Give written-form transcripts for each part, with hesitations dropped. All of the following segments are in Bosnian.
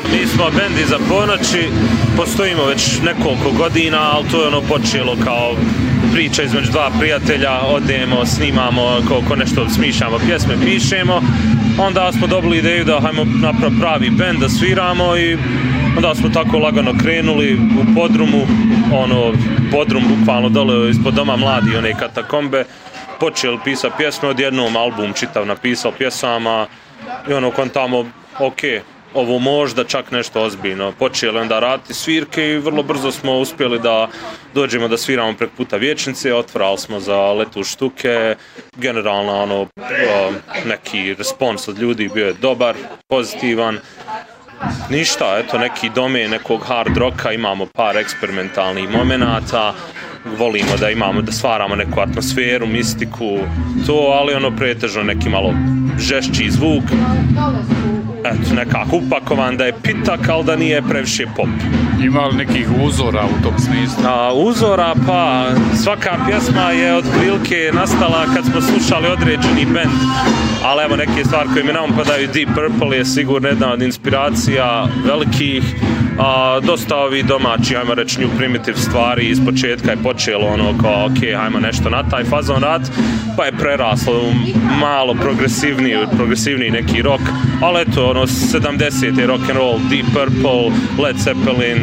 Mi smo bend Iza ponoći, postojimo već nekoliko godina, ali to je počelo kao priča između dva prijatelja, odemo, snimamo, ko nešto smišljamo, pjesme pišemo, onda smo dobili ideju da hajmo napraviti pravi bend, da sviramo i onda smo tako lagano krenuli u podrumu, podrum bukvalno dole ispod doma mladi, one katakombe, počeli pisati pjesme, odjednom album čitav napisao pjesama i kontamo, ovo možda čak nešto ozbiljno. Počeli onda raditi svirke i vrlo brzo smo uspjeli da dođemo da sviramo preko puta Vijećnice, otvarali smo za Letu štuke, generalno neki respons od ljudi bio je dobar, pozitivan. Ništa, neki domen nekog hard rocka, imamo par eksperimentalnih momenata, volimo da stvaramo neku atmosferu, mistiku, ali pretežno neki malo žešći zvuk. Nekako upakovan da je pitak, ali da nije previše pop. Ima li nekih uzora u tom smislu? Uzora, pa svaka pjesma je otprilike nastala kad smo slušali određeni bend, ali evo neke stvari koje mi nam padaju, Deep Purple je sigurno jedna od inspiracija velikih, dosta ovi domaći, ajmo reći, New Primitive stvari iz početka je počelo kao ajmo nešto na taj fazon rad, pa je preraslo u malo progresivniji neki rock, ali eto, 70. rock and roll, Deep Purple, Led Zeppelin,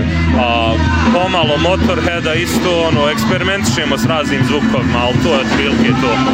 pomalo Motorheada isto, eksperimentišemo s raznim zvukovima, ali to je otprilike to.